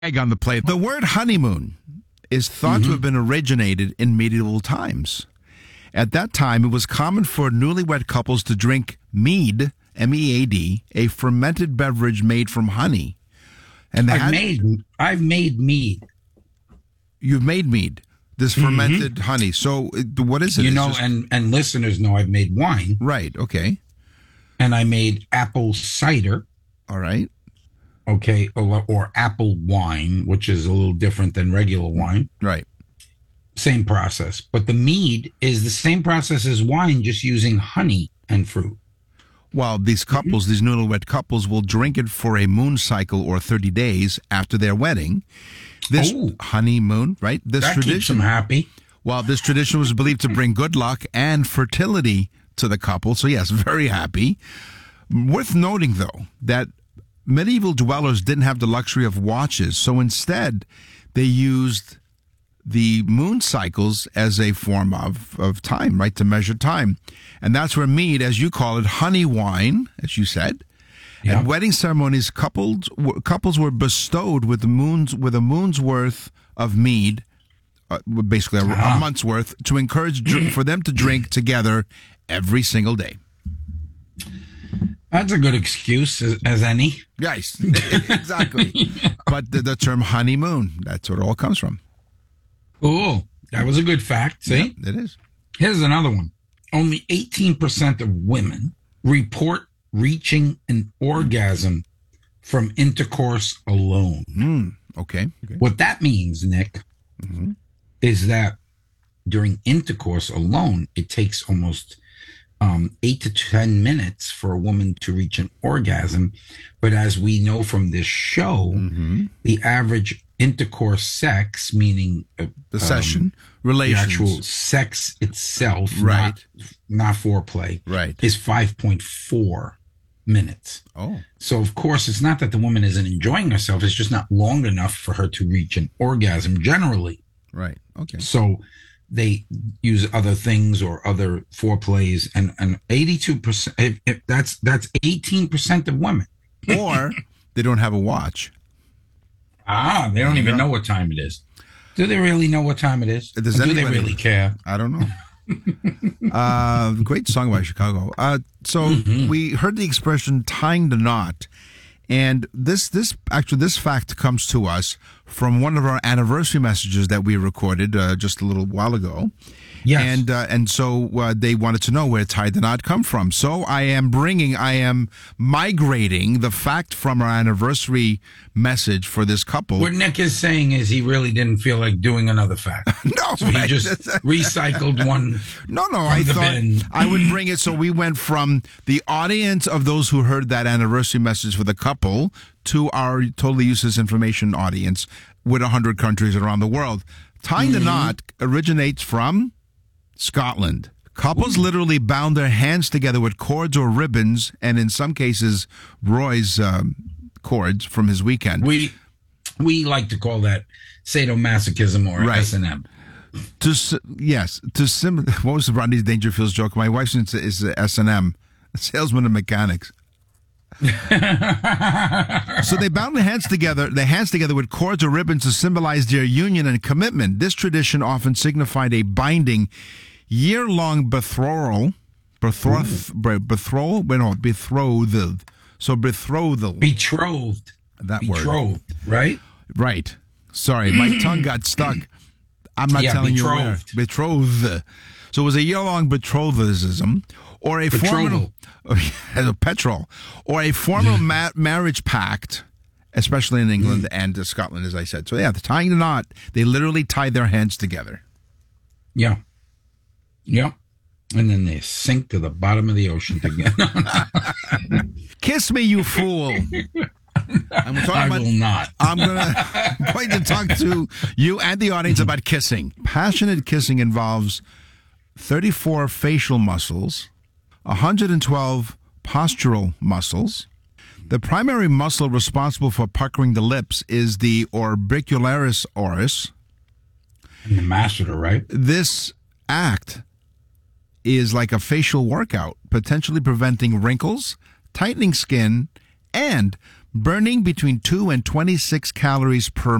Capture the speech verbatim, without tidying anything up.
egg on the plate. The word honeymoon is thought mm-hmm. to have been originated in medieval times. At that time, it was common for newlywed couples to drink mead, M E A D, a fermented beverage made from honey. And I've had, made I've made mead. You've made mead, this fermented mm-hmm. honey. So what is it? You it's know, just, and, and listeners know I've made wine. Right, okay. And I made apple cider. All right. Okay, or, or apple wine, which is a little different than regular wine. Right. Same process. But the mead is the same process as wine, just using honey and fruit. Well, these couples, these newlywed couples, will drink it for a moon cycle or thirty days after their wedding. This oh, honeymoon, right? This that tradition, keeps them happy. Well, this tradition was believed to bring good luck and fertility to the couple. So, yes, very happy. Worth noting, though, that medieval dwellers didn't have the luxury of watches. So instead, they used the moon cycles as a form of, of time, right, to measure time. And that's where mead, as you call it, honey wine, as you said. Yeah. At wedding ceremonies, couples couples were bestowed with the moon's with a moon's worth of mead, uh, basically a, uh-huh. a month's worth, to encourage dr- for them to drink together every single day. That's a good excuse as, as any. Yes, exactly. Yeah. But the, the term honeymoon, that's where it all comes from. Oh, that was a good fact. See? Yeah, it is. Here's another one. Only eighteen percent of women report reaching an orgasm from intercourse alone. Mm, okay. okay. What that means, Nick, mm-hmm. is that during intercourse alone, it takes almost um, eight to ten minutes for a woman to reach an orgasm. But as we know from this show, mm-hmm. the average intercourse sex, meaning uh, the session, um, relations, the actual sex itself, right, not, not foreplay, right, is five point four minutes. Oh, so of course it's not that the woman isn't enjoying herself; it's just not long enough for her to reach an orgasm. Generally, right. Okay. So they use other things or other foreplays, and and eighty-two percent. If, if that's that's eighteen percent of women, or they don't have a watch. Ah, they don't even know what time it is. Do they really know what time it is? Does do anybody, they really care? I don't know. uh, great song by Chicago. Uh, so mm-hmm. we heard the expression tying the knot. And this, this actually, this fact comes to us from one of our anniversary messages that we recorded uh, just a little while ago. Yes. And, uh, and so uh, they wanted to know where tie the knot come from. So I am bringing, I am migrating the fact from our anniversary message for this couple. What Nick is saying is he really didn't feel like doing another fact. No. So he just recycled one. No, no, I thought bin. I would bring it. So we went from the audience of those who heard that anniversary message for the couple to our Totally Useless Information audience with one hundred countries around the world. Tying mm-hmm. the knot originates from Scotland. Couples Ooh. literally bound their hands together with cords or ribbons, and in some cases, Roy's um, cords from his weekend. We we like to call that sadomasochism or right. S and M. To yes, to sim. What was Rodney Dangerfield's joke? My wife's is S and M, salesman and mechanics. So they bound their hands together, their hands together with cords or ribbons to symbolize their union and commitment. This tradition often signified a binding, year-long betrothal, betroth, betrothal, no, betrothed. So betrothal, betrothed, that betrothed, word, right? Right. Sorry, my tongue got stuck. I'm not yeah, telling betrothed. you where. Betrothed. So it was a year-long betrothism, or a formal a petrol, or a formal ma- marriage pact, especially in England mm. and uh, Scotland, as I said. So yeah, the tying the knot, they literally tied their hands together. Yeah, yeah, and then they sink to the bottom of the ocean together. Kiss me, you fool. I'm talking I about, will not. I'm gonna I'm going to talk to you and the audience about kissing. Passionate kissing involves thirty-four facial muscles, one hundred twelve postural muscles. The primary muscle responsible for puckering the lips is the orbicularis oris. And the masseter, right? This act is like a facial workout, potentially preventing wrinkles, tightening skin, and burning between two and twenty-six calories per